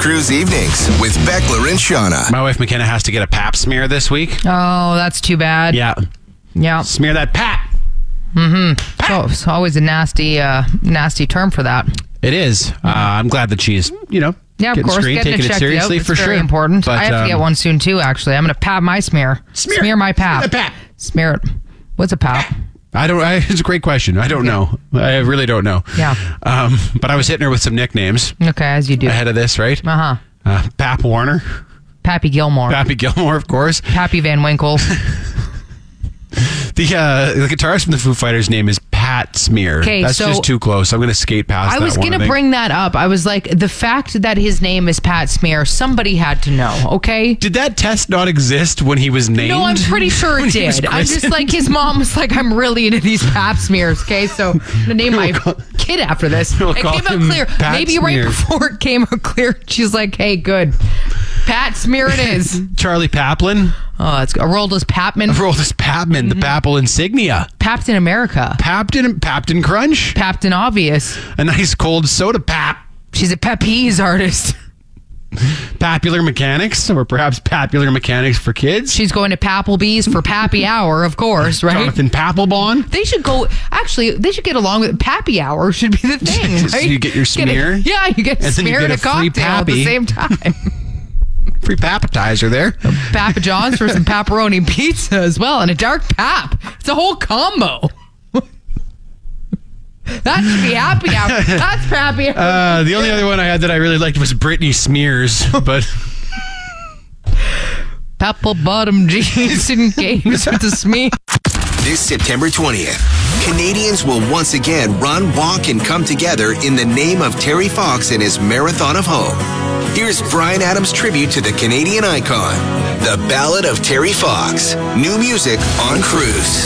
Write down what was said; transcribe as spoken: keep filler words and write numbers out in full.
Cruise Evenings with Beckler and Shauna. My wife McKenna has to get a pap smear this week. Oh, that's too bad. Yeah. Yeah. Smear that pap. Mm-hmm. So it's always a nasty, uh, nasty term for that. It is. Uh, I'm glad that she's, you know, Yeah, of getting course. screened, Getting taking it it checked seriously out. It's for very sure. important. But, I have to um, get one soon too. Actually, I'm going to pap my smear. Smear. Smear my pap. Smear the pap. Smear it. What's a pap? I don't. I, it's a great question. I don't know. I really don't know. Yeah. Um, but I was hitting her with some nicknames Okay, as you do. ahead of this, right? Uh huh. Uh, Pap Warner, Pappy Gilmore. Pappy Gilmore, of course. Pappy Van Winkle. The uh, the guitarist from the Foo Fighters' name is Pat Smear. 'Kay, That's so- just too close. I'm going to skate past I that was one, going I to think. bring that up. I was like, the fact that his name is Pat Smear, somebody had to know, okay? Did that test not exist when he was named? No, I'm pretty sure When it he was did. I'm just christened? like, his mom was like, I'm really into these pap smears, okay? So I'm going to name my kid after this. We'll It call came out him clear. Pat Maybe Smear. right before it came out clear, she's like, hey, good. Pat Smear it is. Charlie Paplin. Oh, it's Aroldis Papman. Aroldis Papman, the papal insignia. Papped in America. Papton, Papton Crunch. Papped in Obvious. A nice cold soda pap. She's a Peppies artist. Popular Mechanics, or perhaps Popular Mechanics for Kids. She's going to Papplebee's for Pappy Hour, of course, right? Jonathan Papelbon. They should go. Actually, they should get along with Pappy Hour. Should be the thing. So Right? you get your a- smear, yeah, you get a and then you smear get and a, a free cocktail at the Pappy. same time. Free papetizer there. Papa John's for some pepperoni pizza as well, and a dark pap. It's a whole combo. That should be happy hour. That's happy hour. Uh, the only other one I had that I really liked was Britney Smears, but Pepple bottom jeans and games with the smear. This September twentieth, Canadians will once again run, walk, and come together in the name of Terry Fox and his Marathon of Hope. Here's Bryan Adams' tribute to the Canadian icon, The Ballad of Terry Fox. New music on Cruise.